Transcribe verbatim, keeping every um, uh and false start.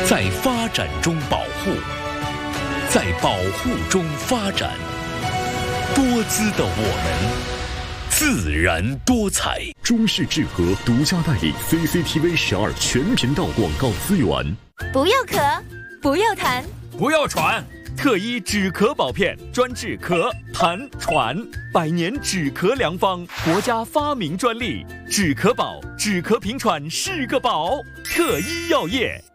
在发展中保护，在保护中发展。多姿的我们，自然多彩。 中视智和独家代理 C C T V 十二全频道广告资源。 不要咳，不要痰， 不要喘。特医止咳宝片专治咳、痰、喘，百年止咳良方，国家发明专利。止咳宝，止咳平喘是个宝。特医药业。